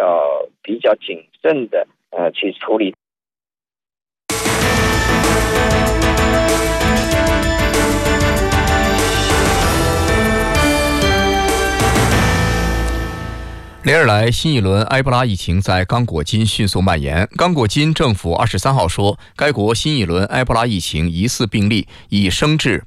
要比较谨慎的去处理。 连日来，新一轮埃博拉疫情在刚果金迅速蔓延。刚果金政府23号说，该国新一轮埃博拉疫情疑似病例已升至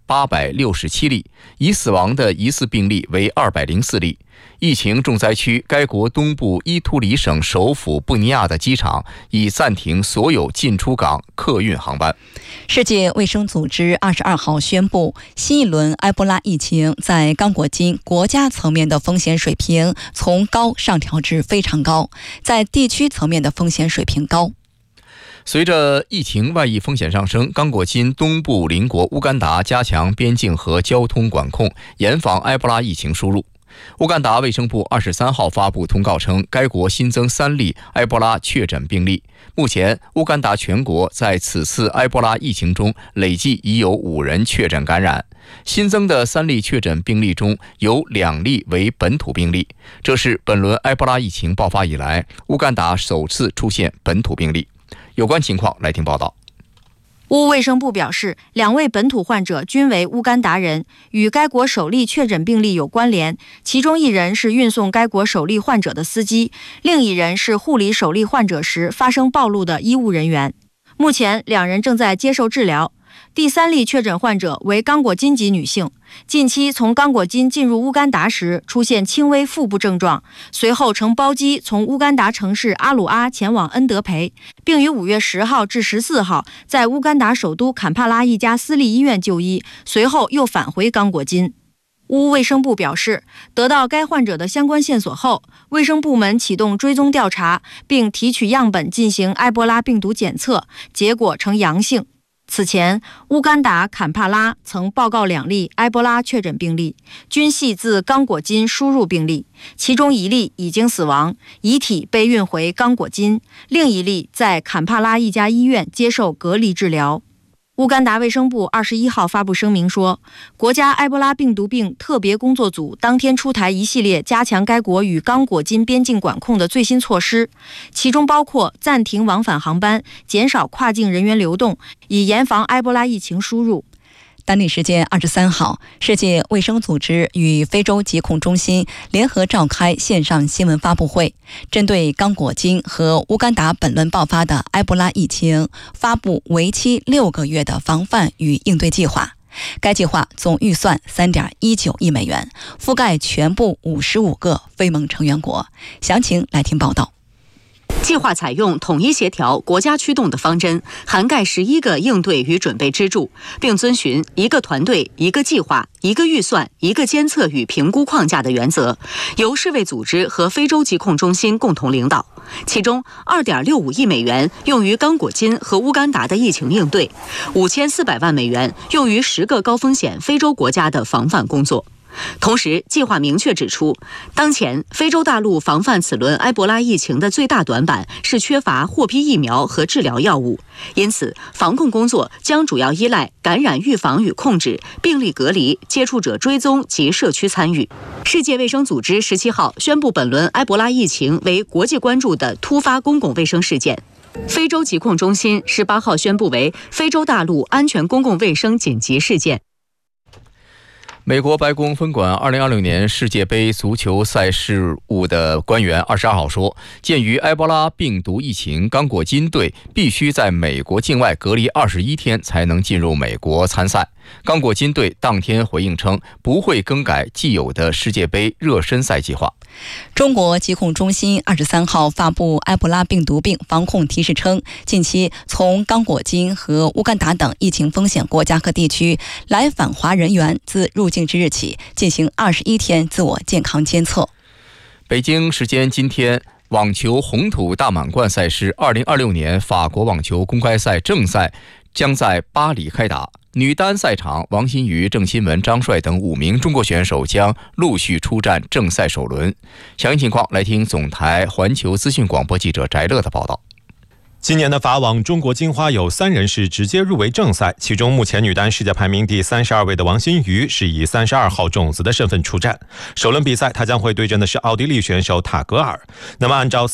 867例，已死亡的疑似病例为204例。疫情重灾区该国东部伊图里省首府布尼亚的机场已暂停所有进出港客运航班。 世界卫生组织22号宣布，新一轮埃博拉疫情在刚果金国家层面的风险水平从高上调至非常高，在地区层面的风险水平高。 随着疫情外溢风险上升，刚果金东部邻国乌干达加强边境和交通管控，严防埃博拉疫情输入。乌干达卫生部23号发布通告称，该国新增3例埃博拉确诊病例。目前，乌干达全国在此次埃博拉疫情中累计已有5人确诊感染。新增的3例确诊病例中有2例为本土病例，这是本轮埃博拉疫情爆发以来，乌干达首次出现本土病例。有关情况来听报道。 乌卫生部表示，2位本土患者均为乌干达人，与该国首例确诊病例有关联，其中1人是运送该国首例患者的司机，另1人是护理首例患者时发生暴露的医务人员。目前2人正在接受治疗。第3例确诊患者为刚果金籍女性，近期从刚果金进入乌干达时出现轻微腹部症状，随后乘包机从乌干达城市阿鲁阿前往恩德培，并于5月10号至14号在乌干达首都坎帕拉一家私立医院就医，随后又返回刚果金。乌卫生部表示，得到该患者的相关线索后，卫生部门启动追踪调查，并提取样本进行埃博拉病毒检测，结果呈阳性。此前，乌干达坎帕拉曾报告2例埃博拉确诊病例，均系自刚果金输入病例，其中1例已经死亡，遗体被运回刚果金，另1例在坎帕拉一家医院接受隔离治疗。乌干达卫生部21号发布声明说，国家埃博拉病毒病特别工作组当天出台一系列加强该国与刚果金边境管控的最新措施，其中包括暂停往返航班，减少跨境人员流动，以严防埃博拉疫情输入。 当地时间23号，世界卫生组织与非洲疾控中心联合召开线上新闻发布会，针对刚果金和乌干达本轮爆发的埃博拉疫情，发布为期6个月的防范与应对计划。该计划总预算3.19亿美元，覆盖全部55个非盟成员国。详情来听报道。 计划采用统一协调、国家驱动的方针，涵盖11个应对与准备支柱，并遵循一个团队、一个计划、一个预算、一个监测与评估框架的原则，由世卫组织和非洲疾控中心共同领导。其中2.65亿美元用于刚果金和乌干达的疫情应对，5400万美元用于10个高风险非洲国家的防范工作。同时，计划明确指出，当前非洲大陆防范此轮埃博拉疫情的最大短板是缺乏获批疫苗和治疗药物，因此防控工作将主要依赖感染预防与控制、病例隔离、接触者追踪及社区参与。世界卫生组织17号宣布本轮埃博拉疫情为国际关注的突发公共卫生事件。非洲疾控中心18号宣布为非洲大陆安全公共卫生紧急事件。 美国白宫分管2026年世界杯足球赛事务的官员22号说，鉴于埃博拉病毒疫情，刚果金队必须在美国境外隔离21天才能进入美国参赛。刚果金队当天回应称，不会更改既有的世界杯热身赛计划。 中国疾控中心23号发布埃博拉病毒病防控提示称，近期从刚果金和乌干达等疫情风险国家和地区来返华人员自入境之日起进行21天自我健康监测。 北京时间今天，网球红土大满贯赛事2026年法国网球公开赛正赛将在巴黎开打。女单赛场，王欣瑜、郑钦文、张帅等5名中国选手将陆续出战正赛首轮。详细情况来听总台环球资讯广播记者翟乐的报道。 今年的法网中国金花有3人是直接入围正赛，其中目前女单世界排名第32位的王欣瑜是以32号种子的身份出战。首轮比赛，她将会对阵的是奥地利选手塔格尔。那么按照